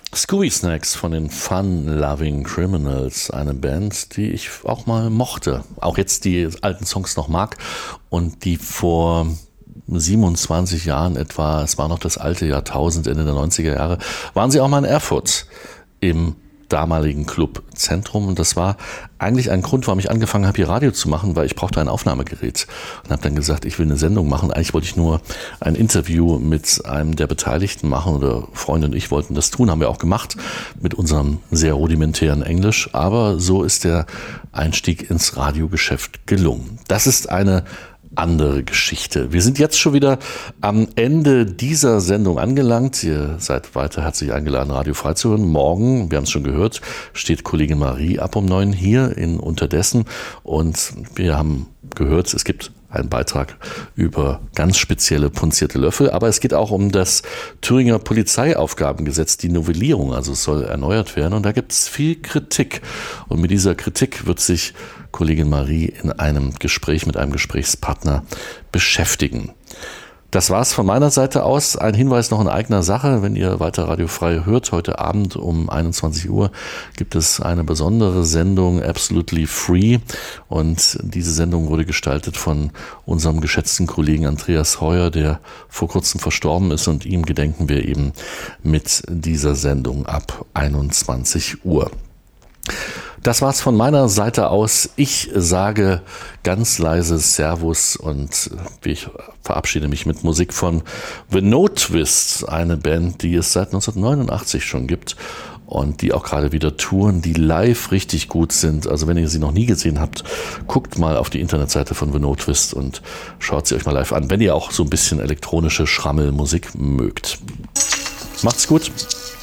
Scooby Snacks von den Fun Loving Criminals, eine Band, die ich auch mal mochte, auch jetzt die alten Songs noch mag und die vor 27 Jahren etwa, es war noch das alte Jahrtausend, Ende der 90er Jahre, waren sie auch mal in Erfurt im damaligen Club Zentrum, und das war eigentlich ein Grund, warum ich angefangen habe, hier Radio zu machen, weil ich brauchte ein Aufnahmegerät und habe dann gesagt, ich will eine Sendung machen. Eigentlich wollte ich nur ein Interview mit einem der Beteiligten machen, oder Freunde und ich wollten das tun, haben wir auch gemacht mit unserem sehr rudimentären Englisch, aber so ist der Einstieg ins Radiogeschäft gelungen. Das ist eine andere Geschichte. Wir sind jetzt schon wieder am Ende dieser Sendung angelangt. Ihr seid weiter herzlich eingeladen, Radio frei zu hören. Morgen, wir haben es schon gehört, steht Kollegin Marie ab um 9 hier in Unterdessen, und wir haben gehört, es gibt einen Beitrag über ganz spezielle punzierte Löffel, aber es geht auch um das Thüringer Polizeiaufgabengesetz, die Novellierung, also es soll erneuert werden, und da gibt es viel Kritik, und mit dieser Kritik wird sich Kollegin Marie in einem Gespräch mit einem Gesprächspartner beschäftigen. Das war's von meiner Seite aus. Ein Hinweis noch in eigener Sache: Wenn ihr weiter Radio frei hört, heute Abend um 21 Uhr gibt es eine besondere Sendung, Absolutely Free. Und diese Sendung wurde gestaltet von unserem geschätzten Kollegen Andreas Heuer, der vor kurzem verstorben ist. Und ihm gedenken wir eben mit dieser Sendung ab 21 Uhr. Das war's von meiner Seite aus. Ich sage ganz leise Servus, und ich verabschiede mich mit Musik von The No Twist, eine Band, die es seit 1989 schon gibt und die auch gerade wieder touren, die live richtig gut sind. Also wenn ihr sie noch nie gesehen habt, guckt mal auf die Internetseite von The No Twist und schaut sie euch mal live an, wenn ihr auch so ein bisschen elektronische Schrammelmusik mögt. Macht's gut.